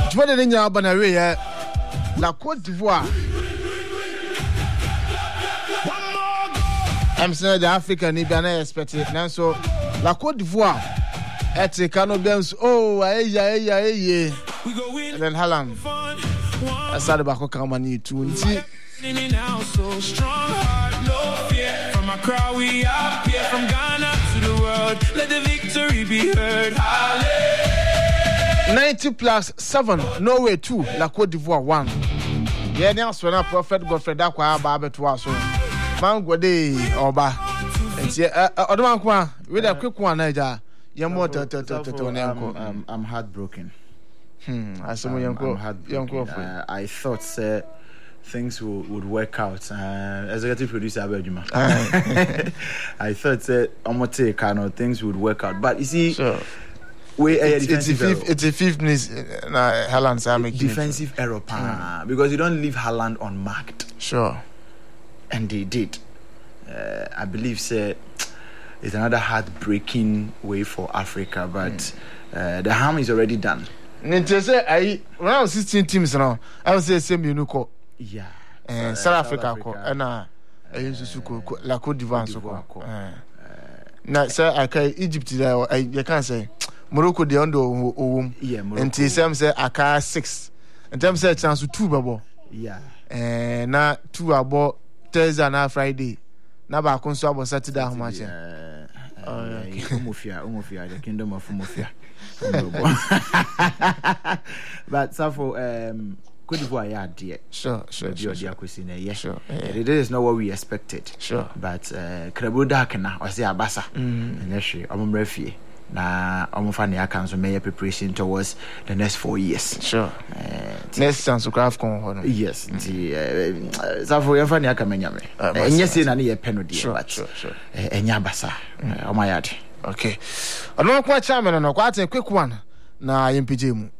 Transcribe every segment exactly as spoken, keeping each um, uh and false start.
Jwade de nya aba na we ye La Côte d'Ivoire. I'm saying the Africa ni bia na expect nanso La Côte d'Ivoire eti kano bems oh ayeya ayeya aye and then Haaland aside back ko mani tu nti now so strong heart no fear from a crowd we up here from Ghana to the world let the victory be heard ninety plus seven Norway two La Côte d'Ivoire one yeah now so na Prophet Godfrey Dakwa ba beto aso mango de oba nti odoman kwa we da quick one naija yemo to to to to I'm I'm heartbroken. Hmm asomo yanko yanko uh, I thought uh, things would, would work out uh, executive producer Abedjuma. I thought that uh, omote kind of things would work out but you see sure. We, uh, it's, it's a fifth it's a fifth minutes na Haaland say make defensive it. error pa, mm. because you don't leave Haaland unmarked. Sure. And they did. Uh, I believe say it's another heartbreaking way for Africa, but mm. uh, the harm is already done. Nti say I when I was sixteen teams now, I was say same you know yeah. Uh, South Africa ko na ayinsusu ko La Côte d'Ivoire so ko. Na say I can Egypt there I you can say Morocco dey under owum. Yeah, Morocco. Nti say say aka six. And them say chance two babo. Yeah. Eh na two abo Thursday and Friday. Na ba kon so abo Saturday how much? Uh, uh, okay. Umofia, umofia, the kingdom of Umofia. But so for um Côte d'Ivoire yeah dear. Sure, sure, sure. Sure, sure. Yeah. Sure. Yeah. It is not what we expected. Sure. But uh Krebo Dakena or say Abasa. And actually I'm refie. Na omufani akanzo make preparation towards the next four years. Sure. Uh, next chance to craft kon ho no. Yes. Nti so for yefani akamenya me. Enye say na ne ye peno dia but. Sure, sure. Enya basa. Omayade. Okay. Ono kwa chairman no kwa ate quick one na yempije mu.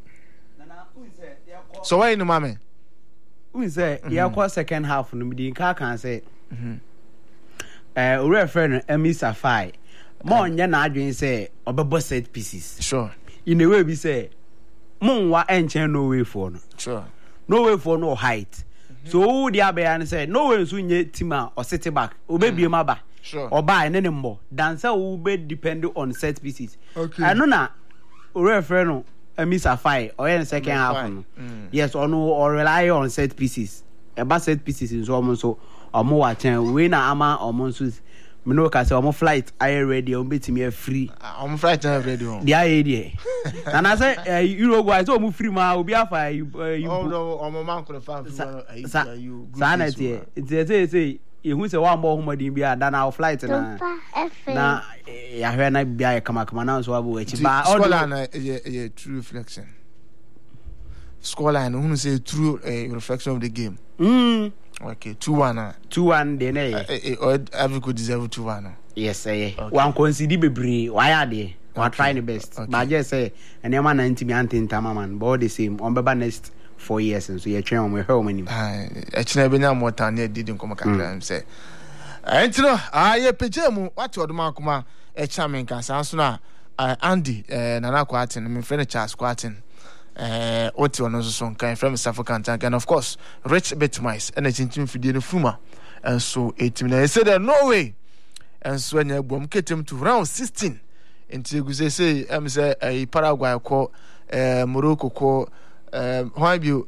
So why no mame? We say ya kwa second half no midi nka kan say. Mhm. Eh o refer no Emi Safai. Mo nya na adwen say obebo set pieces. Sure. In a way be say monwa enchen no way for no. Sure. No way for no height. Mm-hmm. So the abeya say no way nso nye team a o sit back. Obebie mm. maba. Sure. Oba ene ne mbo. Dancer will be depend on set pieces. Okay. I know na o refer no Emi Safai or in second half no. Mm. Yes, or no or rely on set pieces. Eba set pieces in so so omo wa chen we na ama omo so me no ka say omo flight air ready o betimi free omo flight air ready o dia e die and I say Uruguay so omo free ma obi afa you oh no omo man ko fa you sa na tie tie say say ehun say one more humadi bia da na flight na na ya hwe na bia kama kama na so abo echi ba scoreline na ye true reflection scoreline who say true reflection of the game. Mm. Okay, two one. two one de na eh or every could deserve two one. Yes, eh. One consider bebre. Why are they? We try the best. Okay. But just say and them ninety me antintama man, but the same on beba next four years and so you train on we how many. Ah, actually be na more than you did come kakra say. Entino, ah ye peje mu what oduma kuma e chairman kan san so na Andy eh Nana Kwatin, me friend Charles Kwatin. Uh, Oti ono so son kan from South Africa and of course Rich Betmice and a chinchim fidie no fuma and so eighteen I said that no way and so when you bom ketem to round sixteen until you say am say a Paraguay ko uh, Morocco ko uh, why you